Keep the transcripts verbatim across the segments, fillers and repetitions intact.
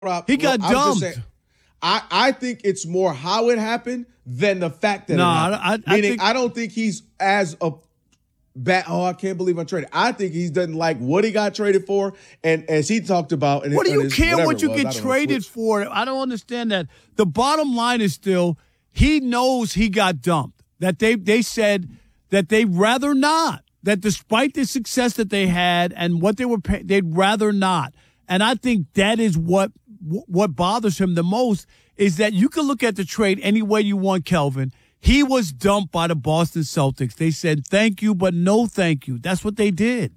Rob, He got well, dumped. Saying, I, I think it's more how it happened than the fact that no, it happened. I, I, Meaning, I, think, I don't think he's as a bad. Oh, I can't believe I traded. I think he doesn't like what he got traded for, and as he talked about. And what do you his, care what you was, get traded for? I don't understand that. The bottom line is still he knows he got dumped. That they they said that they'd rather not. That despite the success that they had and what they were, pay, they'd rather not. And I think that is what what bothers him the most is that you can look at the trade any way you want, Kelvin. He was dumped by the Boston Celtics. They said thank you, but no thank you. That's what they did.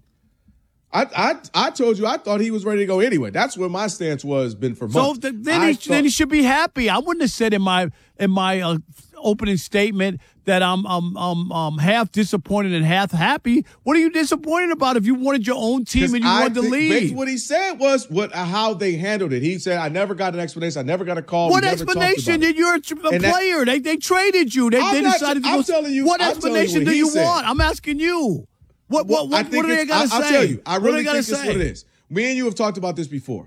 I I, I told you I thought he was ready to go anyway. That's what my stance was. Been for months. So then he, thought, then he should be happy. I wouldn't have said in my in my uh, opening statement that I'm um um um half disappointed and half happy. What are you disappointed about if you wanted your own team and you I wanted to think, leave? What he said was what how they handled it. He said, "I never got an explanation. I never got a call." What explanation did you're a, a player? That, they they traded you. They, they not, decided to I'm go. Telling you, what I'm explanation you what do you said. want? I'm asking you. What what what, what do they got to say? I'll tell you. I really what think say? it's what it is. Me and you have talked about this before.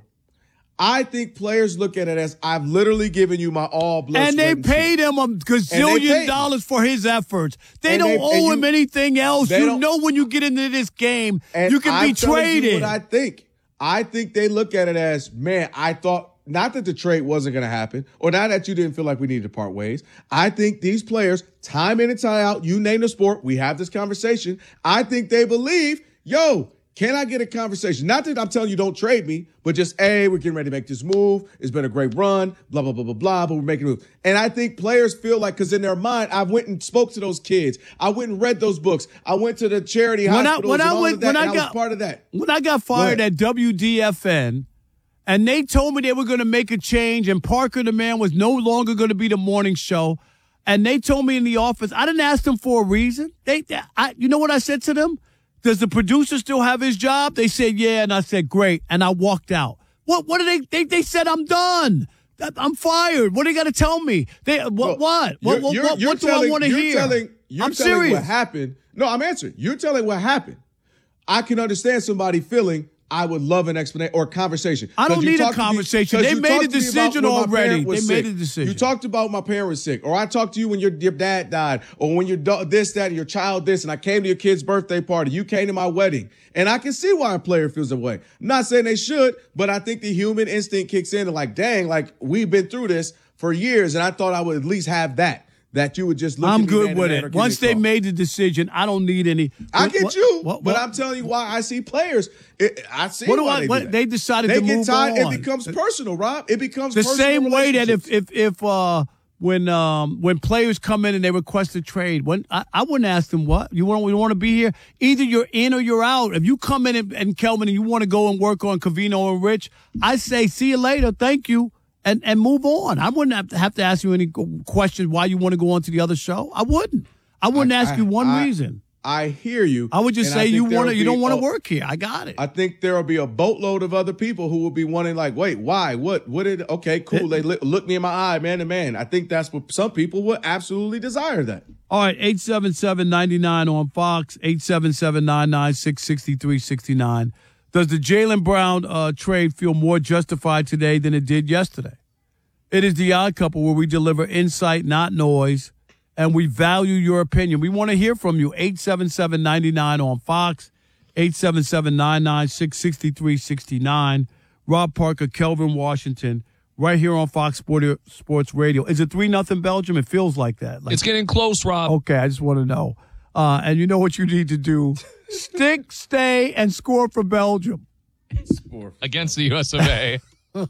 I think players look at it as I've literally given you my all blood. And they paid him a gazillion dollars for his efforts. They and don't they, owe him you, anything else. You know when you get into this game, you can I'm be traded. You what I think. I think they look at it as, man, I thought not that the trade wasn't going to happen or not that you didn't feel like we needed to part ways. I think these players, time in and time out, you name the sport, we have this conversation. I think they believe, yo, can I get a conversation? Not that I'm telling you don't trade me, but just, hey, we're getting ready to make this move. It's been a great run, blah, blah, blah, blah, blah, but we're making a move. And I think players feel like, because in their mind, I went and spoke to those kids. I went and read those books. I went to the charity when hospitals I, when and I all went, of that, when I, and got, I was part of that. When I got fired at W D F N, and they told me they were going to make a change, and Parker the Man was no longer going to be the morning show, and they told me in the office, I didn't ask them for a reason. They, I, you know what I said to them? Does the producer still have his job? They said, yeah. And I said, great. And I walked out. What What did they, they, they said, I'm done. I'm fired. What do they got to tell me? They What? Well, what? What, what, you're, what, you're what do telling, I want to hear? Telling, you're I'm telling serious. What happened. No, I'm answering. You're telling what happened. I can understand somebody feeling, I would love an explanation or a conversation. I don't need a conversation. They made a decision already. They made a decision. You talked about my parent was sick, or I talked to you when your, your dad died, or when your do- this, that, and your child this, and I came to your kid's birthday party. You came to my wedding. And I can see why a player feels that way. I'm not saying they should, but I think the human instinct kicks in and like, dang, like we've been through this for years, and I thought I would at least have that. That you would just look I'm at me good with it. Once they made the decision, I don't need any. I what, get what, you, what, what, but I'm telling you why I see players. It, I see what do why I, they, what, do that. they decided they to get move tired, on. It becomes personal, Rob. It becomes the personal same way that if relationships. if if uh when um when players come in and they request a trade, when I, I wouldn't ask them what you want. You want to be here. Either you're in or you're out. If you come in and, and Kelvin and you want to go and work on Covino and Rich, I say see you later. Thank you. And and move on. I wouldn't have to, have to ask you any questions why you want to go on to the other show. I wouldn't. I wouldn't I, ask I, you one I, reason. I hear you. I would just say you want to. You don't want to work here. I got it. I think there will be a boatload of other people who will be wanting, like, wait, why? What? What did? Okay, cool. They look, look me in my eye, man to man. I think that's what some people would absolutely desire. That. All right, eight seven seven, nine nine on Fox, eight seven seven, nine nine six, six three six nine. Does the Jaylen Brown uh, trade feel more justified today than it did yesterday? It is the Odd Couple where we deliver insight, not noise, and we value your opinion. We want to hear from you. eight seven seven, nine nine on Fox, eight seven seven, nine nine six, six three six nine. Rob Parker, Kelvin Washington, right here on Fox Sports Radio. Is it three nothing Belgium? It feels like that. Like, it's getting close, Rob. Okay, I just want to know. Uh, and you know what you need to do. Stick, stay, and score for Belgium. Score. Against the U S of A.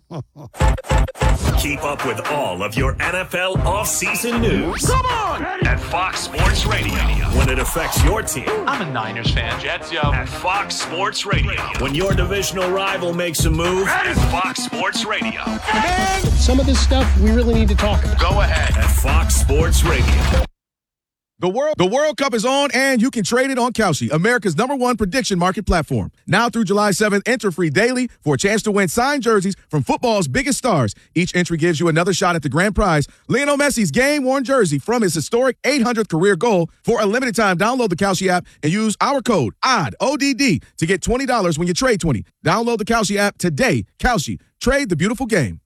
Keep up with all of your N F L offseason news. Come on! At Fox Sports Radio. When it affects your team. I'm a Niners fan. Jets, yo. At Fox Sports Radio. When your divisional rival makes a move. At Fox Sports Radio. Some of this stuff we really need to talk about. Go ahead. At Fox Sports Radio. The World the World Cup is on, and you can trade it on Kalshi, America's number one prediction market platform. Now through July seventh, enter free daily for a chance to win signed jerseys from football's biggest stars. Each entry gives you another shot at the grand prize, Lionel Messi's game-worn jersey from his historic eight hundredth career goal. For a limited time, download the Kalshi app and use our code O D D, O D D, to get twenty dollars when you trade twenty. Download the Kalshi app today. Kalshi, trade the beautiful game.